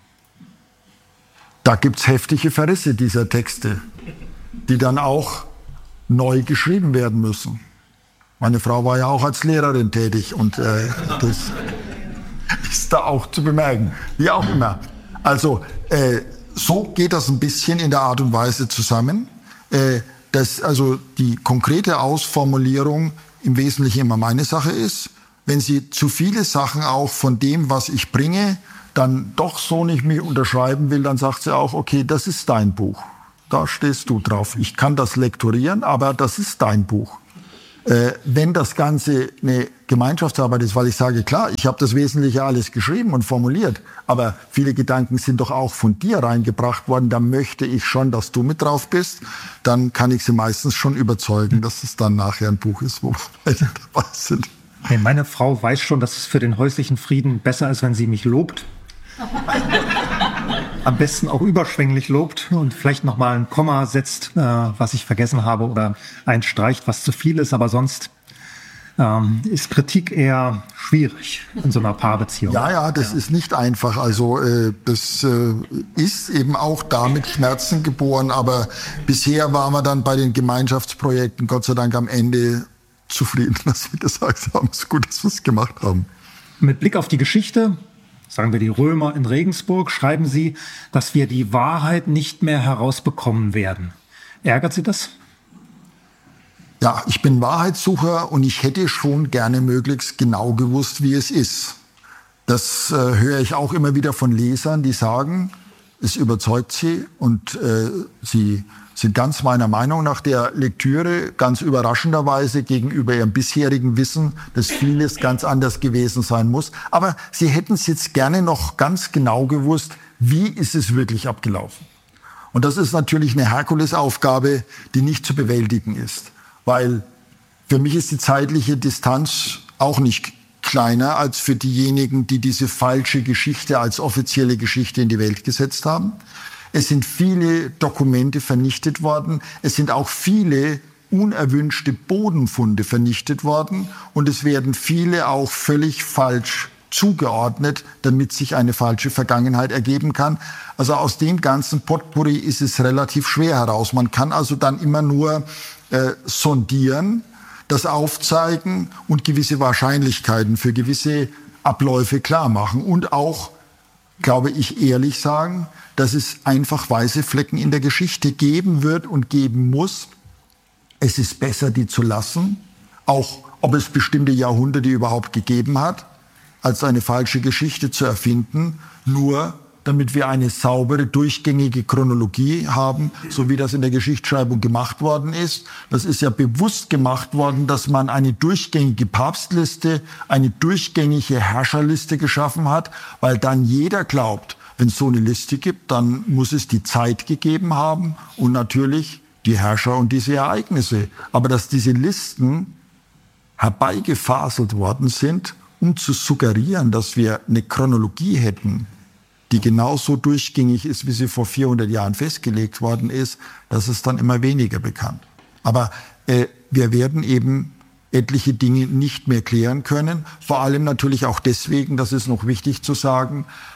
Da gibt's heftige Verrisse dieser Texte, die dann auch neu geschrieben werden müssen. Meine Frau war ja auch als Lehrerin tätig und das ist da auch zu bemerken. Wie auch immer. Also so geht das ein bisschen in der Art und Weise zusammen, dass also die konkrete Ausformulierung im Wesentlichen immer meine Sache ist. Wenn sie zu viele Sachen auch von dem, was ich bringe, dann doch so nicht mich unterschreiben will, dann sagt sie auch, okay, das ist dein Buch. Da stehst du drauf. Ich kann das lektorieren, aber das ist dein Buch. Wenn das Ganze eine Gemeinschaftsarbeit ist, weil ich sage, klar, ich habe das Wesentliche alles geschrieben und formuliert, aber viele Gedanken sind doch auch von dir reingebracht worden, da möchte ich schon, dass du mit drauf bist, dann kann ich sie meistens schon überzeugen, dass es dann nachher ein Buch ist, wo beide dabei sind. Hey, meine Frau weiß schon, dass es für den häuslichen Frieden besser ist, wenn sie mich lobt. Am besten auch überschwänglich lobt und vielleicht nochmal ein Komma setzt, was ich vergessen habe, oder einstreicht, was zu viel ist. Aber sonst ist Kritik eher schwierig in so einer Paarbeziehung. Ja, das ist nicht einfach. Also das ist eben auch da mit Schmerzen geboren. Aber bisher waren wir dann bei den Gemeinschaftsprojekten Gott sei Dank am Ende zufrieden, dass wir gesagt haben, es ist gut, dass wir es gemacht haben. Mit Blick auf die Geschichte, sagen wir die Römer in Regensburg, schreiben Sie, dass wir die Wahrheit nicht mehr herausbekommen werden. Ärgert Sie das? Ja, ich bin Wahrheitssucher und ich hätte schon gerne möglichst genau gewusst, wie es ist. Das höre ich auch immer wieder von Lesern, die sagen, es überzeugt sie und sie sind ganz meiner Meinung nach der Lektüre ganz überraschenderweise gegenüber ihrem bisherigen Wissen, dass vieles ganz anders gewesen sein muss. Aber sie hätten es jetzt gerne noch ganz genau gewusst, wie ist es wirklich abgelaufen. Und das ist natürlich eine Herkulesaufgabe, die nicht zu bewältigen ist. Weil für mich ist die zeitliche Distanz auch nicht kleiner als für diejenigen, die diese falsche Geschichte als offizielle Geschichte in die Welt gesetzt haben. Es sind viele Dokumente vernichtet worden. Es sind auch viele unerwünschte Bodenfunde vernichtet worden. Und es werden viele auch völlig falsch zugeordnet, damit sich eine falsche Vergangenheit ergeben kann. Also aus dem ganzen Potpourri ist es relativ schwer heraus. Man kann also dann immer nur sondieren, das aufzeigen und gewisse Wahrscheinlichkeiten für gewisse Abläufe klar machen. Und auch, glaube ich, ehrlich sagen, dass es einfach weiße Flecken in der Geschichte geben wird und geben muss. Es ist besser, die zu lassen, auch ob es bestimmte Jahrhunderte überhaupt gegeben hat, als eine falsche Geschichte zu erfinden, nur damit wir eine saubere, durchgängige Chronologie haben, so wie das in der Geschichtsschreibung gemacht worden ist. Das ist ja bewusst gemacht worden, dass man eine durchgängige Papstliste, eine durchgängige Herrscherliste geschaffen hat, weil dann jeder glaubt, wenn es so eine Liste gibt, dann muss es die Zeit gegeben haben und natürlich die Herrscher und diese Ereignisse. Aber dass diese Listen herbeigefaselt worden sind, um zu suggerieren, dass wir eine Chronologie hätten, die genauso durchgängig ist, wie sie vor 400 Jahren festgelegt worden ist, das ist dann immer weniger bekannt. Aber wir werden eben etliche Dinge nicht mehr klären können. Vor allem natürlich auch deswegen, das ist noch wichtig zu sagen,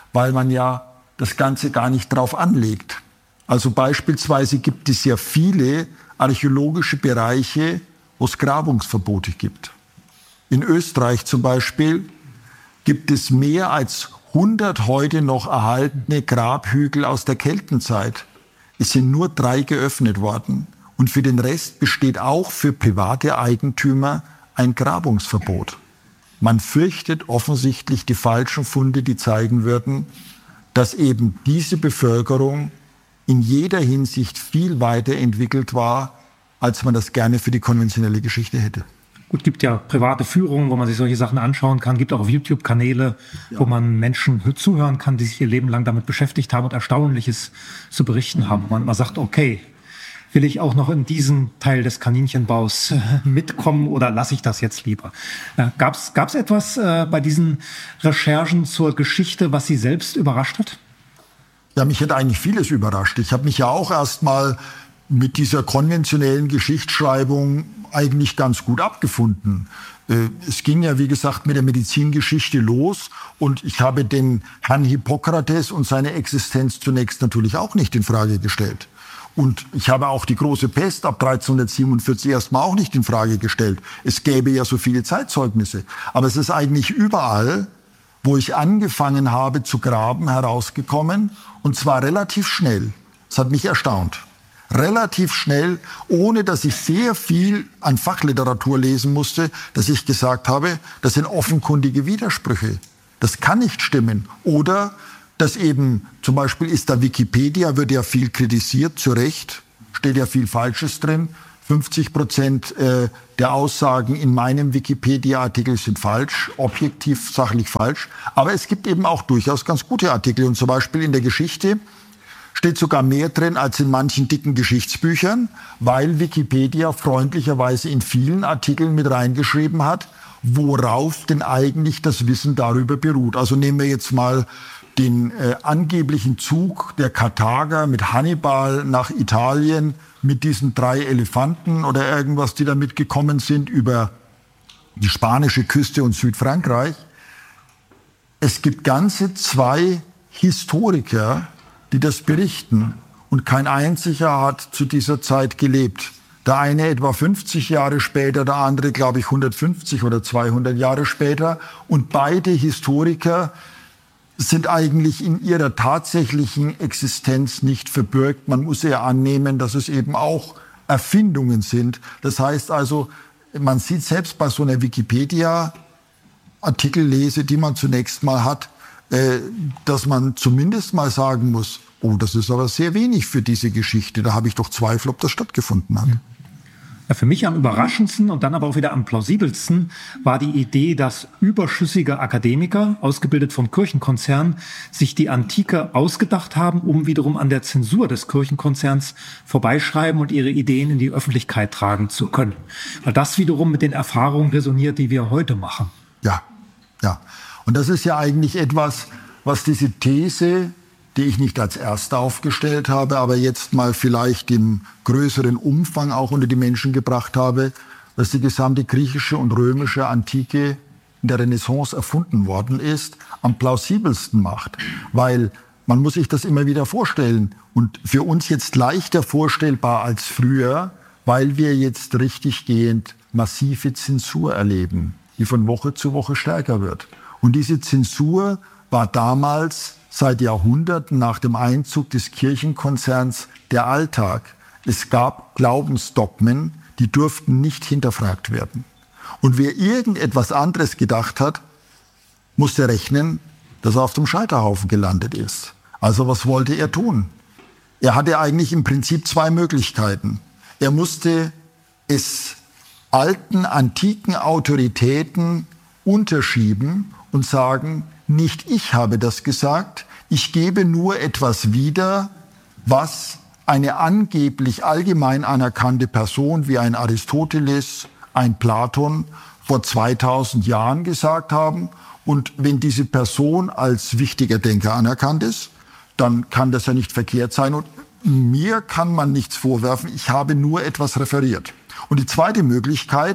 weil man ja das Ganze gar nicht drauf anlegt. Also beispielsweise gibt es ja viele archäologische Bereiche, wo es Grabungsverbote gibt. In Österreich zum Beispiel gibt es mehr als 100 heute noch erhaltene Grabhügel aus der Keltenzeit. Es sind nur 3 geöffnet worden. Und für den Rest besteht auch für private Eigentümer ein Grabungsverbot. Man fürchtet offensichtlich die falschen Funde, die zeigen würden, dass eben diese Bevölkerung in jeder Hinsicht viel weiterentwickelt war, als man das gerne für die konventionelle Geschichte hätte. Gut, gibt ja private Führungen, wo man sich solche Sachen anschauen kann. Gibt auch auf YouTube Kanäle, wo man Menschen zuhören kann, die sich ihr Leben lang damit beschäftigt haben und Erstaunliches zu berichten haben. Man sagt, okay, will ich auch noch in diesen Teil des Kaninchenbaus mitkommen oder lasse ich das jetzt lieber? Gab's etwas bei diesen Recherchen zur Geschichte, was Sie selbst überrascht hat? Ja, mich hat eigentlich vieles überrascht. Ich habe mich ja auch erst mal mit dieser konventionellen Geschichtsschreibung eigentlich ganz gut abgefunden. Es ging ja, wie gesagt, mit der Medizingeschichte los und ich habe den Herrn Hippokrates und seine Existenz zunächst natürlich auch nicht in Frage gestellt. Und ich habe auch die große Pest ab 1347 erstmal auch nicht in Frage gestellt. Es gäbe ja so viele Zeitzeugnisse. Aber es ist eigentlich überall, wo ich angefangen habe zu graben, herausgekommen. Und zwar relativ schnell. Das hat mich erstaunt. Relativ schnell, ohne dass ich sehr viel an Fachliteratur lesen musste, dass ich gesagt habe, das sind offenkundige Widersprüche. Das kann nicht stimmen. Oder dass eben, zum Beispiel ist da Wikipedia, wird ja viel kritisiert, zu Recht, steht ja viel Falsches drin. 50% der Aussagen in meinem Wikipedia-Artikel sind falsch, objektiv, sachlich falsch. Aber es gibt eben auch durchaus ganz gute Artikel. Und zum Beispiel in der Geschichte steht sogar mehr drin als in manchen dicken Geschichtsbüchern, weil Wikipedia freundlicherweise in vielen Artikeln mit reingeschrieben hat, worauf denn eigentlich das Wissen darüber beruht. Also nehmen wir jetzt mal den angeblichen Zug der Karthager mit Hannibal nach Italien mit diesen 3 Elefanten oder irgendwas, die da mitgekommen sind über die spanische Küste und Südfrankreich. Es gibt ganze 2 Historiker, die das berichten. Und kein einziger hat zu dieser Zeit gelebt. Der eine etwa 50 Jahre später, der andere, glaube ich, 150 oder 200 Jahre später. Und beide Historiker sind eigentlich in ihrer tatsächlichen Existenz nicht verbürgt. Man muss eher annehmen, dass es eben auch Erfindungen sind. Das heißt also, man sieht selbst bei so einer Wikipedia-Artikellese, die man zunächst mal hat, dass man zumindest mal sagen muss, oh, das ist aber sehr wenig für diese Geschichte. Da habe ich doch Zweifel, ob das stattgefunden hat. Ja, für mich am überraschendsten und dann aber auch wieder am plausibelsten war die Idee, dass überschüssige Akademiker, ausgebildet vom Kirchenkonzern, sich die Antike ausgedacht haben, um wiederum an der Zensur des Kirchenkonzerns vorbeischreiben und ihre Ideen in die Öffentlichkeit tragen zu können. Weil das wiederum mit den Erfahrungen resoniert, die wir heute machen. Ja, ja. Und das ist ja eigentlich etwas, was diese These, die ich nicht als erste aufgestellt habe, aber jetzt mal vielleicht im größeren Umfang auch unter die Menschen gebracht habe, dass die gesamte griechische und römische Antike in der Renaissance erfunden worden ist, am plausibelsten macht. Weil man muss sich das immer wieder vorstellen und für uns jetzt leichter vorstellbar als früher, weil wir jetzt richtiggehend massive Zensur erleben, die von Woche zu Woche stärker wird. Und diese Zensur war damals seit Jahrhunderten nach dem Einzug des Kirchenkonzerns der Alltag. Es gab Glaubensdogmen, die durften nicht hinterfragt werden. Und wer irgendetwas anderes gedacht hat, musste rechnen, dass er auf dem Scheiterhaufen gelandet ist. Also was wollte er tun? Er hatte eigentlich im Prinzip 2 Möglichkeiten. Er musste es alten, antiken Autoritäten unterschieben und sagen, nicht ich habe das gesagt, ich gebe nur etwas wieder, was eine angeblich allgemein anerkannte Person wie ein Aristoteles, ein Platon vor 2000 Jahren gesagt haben. Und wenn diese Person als wichtiger Denker anerkannt ist, dann kann das ja nicht verkehrt sein. Und mir kann man nichts vorwerfen, ich habe nur etwas referiert. Und die zweite Möglichkeit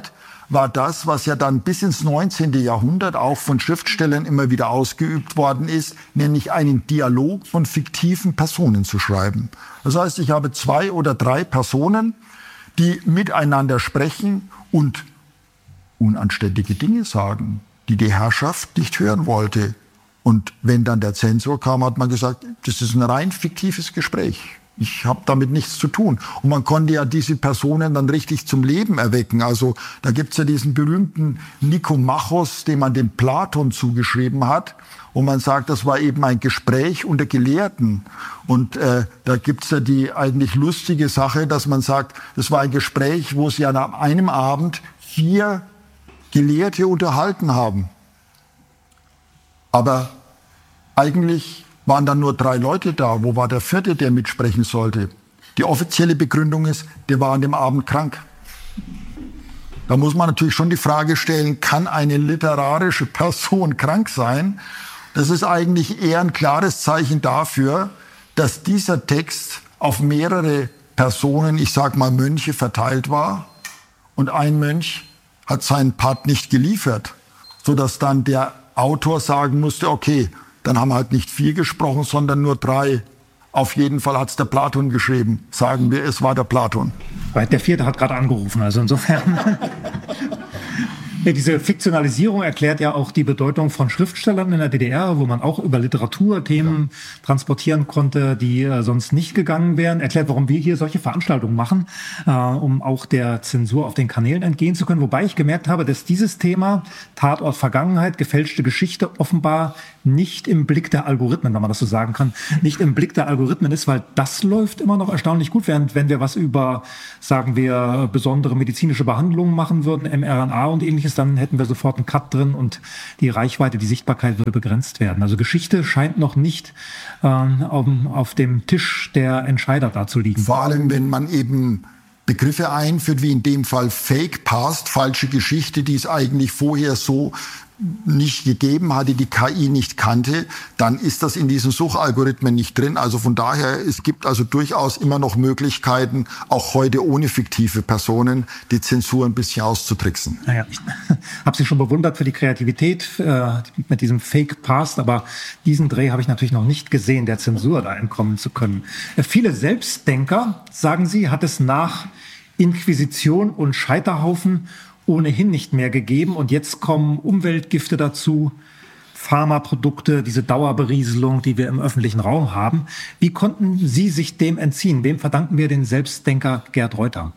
war das, was ja dann bis ins 19. Jahrhundert auch von Schriftstellern immer wieder ausgeübt worden ist, nämlich einen Dialog von fiktiven Personen zu schreiben. Das heißt, ich habe 2 oder 3 Personen, die miteinander sprechen und unanständige Dinge sagen, die die Herrschaft nicht hören wollte. Und wenn dann der Zensor kam, hat man gesagt, das ist ein rein fiktives Gespräch. Ich habe damit nichts zu tun. Und man konnte ja diese Personen dann richtig zum Leben erwecken. Also da gibt's ja diesen berühmten Nikomachos, den man dem Platon zugeschrieben hat. Und man sagt, das war eben ein Gespräch unter Gelehrten. Und da gibt's ja die eigentlich lustige Sache, dass man sagt, das war ein Gespräch, wo sie an einem Abend 4 Gelehrte unterhalten haben. Aber eigentlich waren dann nur 3 Leute da. Wo war der 4., der mitsprechen sollte? Die offizielle Begründung ist, der war an dem Abend krank. Da muss man natürlich schon die Frage stellen, kann eine literarische Person krank sein? Das ist eigentlich eher ein klares Zeichen dafür, dass dieser Text auf mehrere Personen, ich sag mal Mönche, verteilt war. Und ein Mönch hat seinen Part nicht geliefert, sodass dann der Autor sagen musste, okay, dann haben wir halt nicht 4 gesprochen, sondern nur 3. Auf jeden Fall hat es der Platon geschrieben. Sagen wir, es war der Platon. Der 4. hat gerade angerufen, also insofern. Diese Fiktionalisierung erklärt ja auch die Bedeutung von Schriftstellern in der DDR, wo man auch über Literaturthemen transportieren konnte, die sonst nicht gegangen wären. Erklärt, warum wir hier solche Veranstaltungen machen, um auch der Zensur auf den Kanälen entgehen zu können. Wobei ich gemerkt habe, dass dieses Thema Tatort Vergangenheit, gefälschte Geschichte offenbar nicht im Blick der Algorithmen, wenn man das so sagen kann, nicht im Blick der Algorithmen ist, weil das läuft immer noch erstaunlich gut, während wenn wir was über, sagen wir, besondere medizinische Behandlungen machen würden, mRNA und ähnliches, dann hätten wir sofort einen Cut drin und die Reichweite, die Sichtbarkeit würde begrenzt werden. Also Geschichte scheint noch nicht auf dem Tisch der Entscheider da zu liegen. Vor allem, wenn man eben Begriffe einführt, wie in dem Fall Fake Past, falsche Geschichte, die es eigentlich vorher so nicht gegeben hatte, die KI nicht kannte, dann ist das in diesen Suchalgorithmen nicht drin. Also von daher, es gibt also durchaus immer noch Möglichkeiten, auch heute ohne fiktive Personen, die Zensur ein bisschen auszutricksen. Naja, ich habe Sie schon bewundert für die Kreativität mit diesem Fake Past, aber diesen Dreh habe ich natürlich noch nicht gesehen, der Zensur da entkommen zu können. Viele Selbstdenker, sagen Sie, hat es nach Inquisition und Scheiterhaufen ohnehin nicht mehr gegeben. Und jetzt kommen Umweltgifte dazu, Pharmaprodukte, diese Dauerberieselung, die wir im öffentlichen Raum haben. Wie konnten Sie sich dem entziehen? Wem verdanken wir den Selbstdenker Gerd Reuter?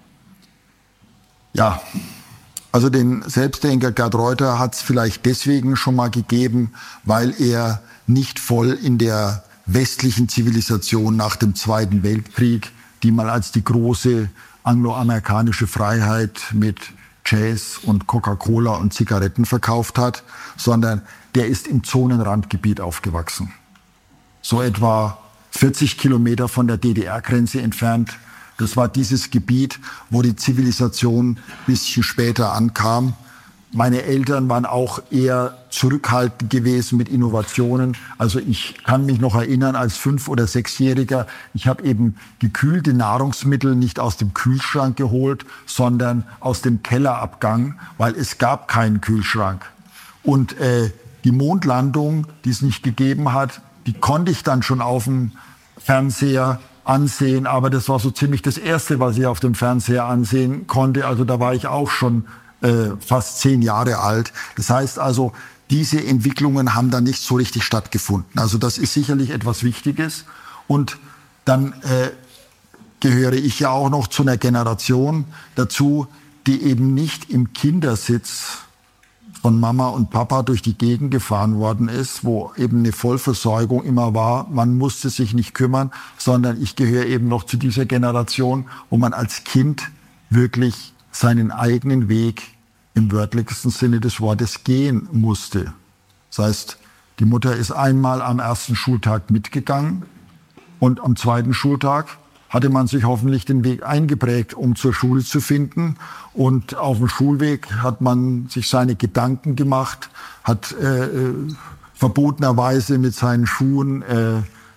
Ja, also den Selbstdenker Gerd Reuter hat es vielleicht deswegen schon mal gegeben, weil er nicht voll in der westlichen Zivilisation nach dem Zweiten Weltkrieg, die mal als die große angloamerikanische Freiheit mit Jazz und Coca-Cola und Zigaretten verkauft hat, sondern der ist im Zonenrandgebiet aufgewachsen. So etwa 40 Kilometer von der DDR-Grenze entfernt. Das war dieses Gebiet, wo die Zivilisation ein bisschen später ankam. Meine Eltern waren auch eher zurückhaltend gewesen mit Innovationen. Also ich kann mich noch erinnern, als 5- oder 6-Jähriger, ich habe eben gekühlte Nahrungsmittel nicht aus dem Kühlschrank geholt, sondern aus dem Kellerabgang, weil es gab keinen Kühlschrank. Und die Mondlandung, die es nicht gegeben hat, die konnte ich dann schon auf dem Fernseher ansehen. Aber das war so ziemlich das Erste, was ich auf dem Fernseher ansehen konnte. Also da war ich auch schon fast 10 Jahre alt. Das heißt also, diese Entwicklungen haben da nicht so richtig stattgefunden. Also das ist sicherlich etwas Wichtiges. Und dann gehöre ich ja auch noch zu einer Generation dazu, die eben nicht im Kindersitz von Mama und Papa durch die Gegend gefahren worden ist, wo eben eine Vollversorgung immer war. Man musste sich nicht kümmern, sondern ich gehöre eben noch zu dieser Generation, wo man als Kind wirklich seinen eigenen Weg im wörtlichsten Sinne des Wortes gehen musste. Das heißt, die Mutter ist einmal am ersten Schultag mitgegangen und am zweiten Schultag hatte man sich hoffentlich den Weg eingeprägt, um zur Schule zu finden. Und auf dem Schulweg hat man sich seine Gedanken gemacht, hat verbotenerweise mit seinen Schuhen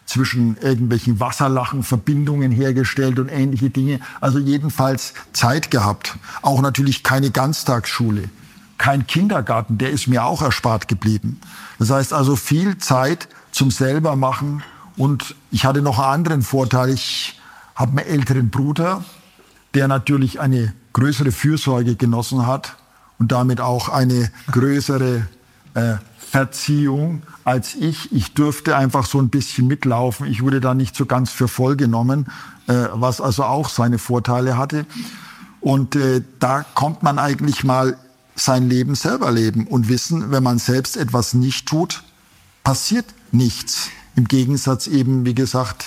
zwischen irgendwelchen Wasserlachenverbindungen hergestellt und ähnliche Dinge. Also jedenfalls Zeit gehabt. Auch natürlich keine Ganztagsschule, kein Kindergarten, der ist mir auch erspart geblieben. Das heißt also viel Zeit zum Selbermachen. Und ich hatte noch einen anderen Vorteil. Ich habe einen älteren Bruder, der natürlich eine größere Fürsorge genossen hat und damit auch eine größere Erziehung als ich. Ich durfte einfach so ein bisschen mitlaufen. Ich wurde da nicht so ganz für voll genommen, was also auch seine Vorteile hatte. Und da kommt man eigentlich mal sein Leben selber leben und wissen, wenn man selbst etwas nicht tut, passiert nichts. Im Gegensatz eben, wie gesagt,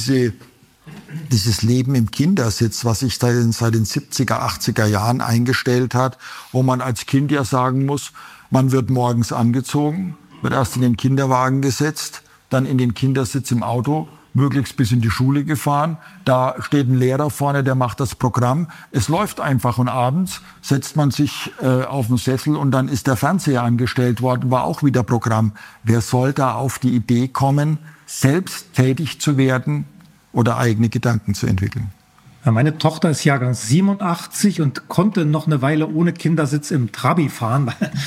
dieses Leben im Kindersitz, was sich seit den 70er, 80er Jahren eingestellt hat, wo man als Kind ja sagen muss, man wird morgens angezogen, wird erst in den Kinderwagen gesetzt, dann in den Kindersitz im Auto, möglichst bis in die Schule gefahren. Da steht ein Lehrer vorne, der macht das Programm. Es läuft einfach und abends setzt man sich auf den Sessel und dann ist der Fernseher angestellt worden, war auch wieder Programm. Wer soll da auf die Idee kommen, selbst tätig zu werden oder eigene Gedanken zu entwickeln? Meine Tochter ist Jahrgang 87 und konnte noch eine Weile ohne Kindersitz im Trabi fahren.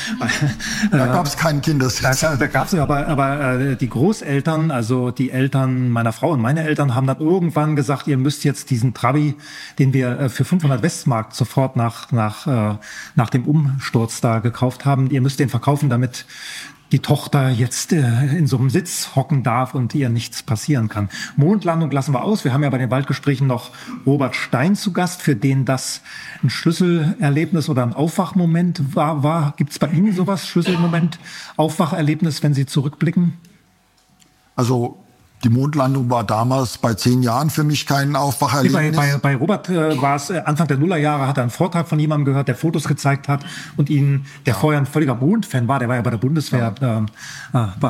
Da gab es keinen Kindersitz. Da gab es aber die Großeltern, also die Eltern meiner Frau und meine Eltern, haben dann irgendwann gesagt, ihr müsst jetzt diesen Trabi, den wir für 500 Westmark sofort nach dem Umsturz da gekauft haben, ihr müsst den verkaufen, damit die Tochter jetzt in so einem Sitz hocken darf und ihr nichts passieren kann. Mondlandung lassen wir aus. Wir haben ja bei den Waldgesprächen noch Robert Stein zu Gast, für den das ein Schlüsselerlebnis oder ein Aufwachmoment war. Gibt es bei Ihnen sowas, Schlüsselmoment, Aufwacherlebnis, wenn Sie zurückblicken? Also die Mondlandung war damals bei 10 Jahren für mich kein Aufwacherlebnis. Bei Robert war es Anfang der Nullerjahre, hat er einen Vortrag von jemandem gehört, der Fotos gezeigt hat und der vorher ein völliger Mondfan war, der war ja bei der Bundeswehr,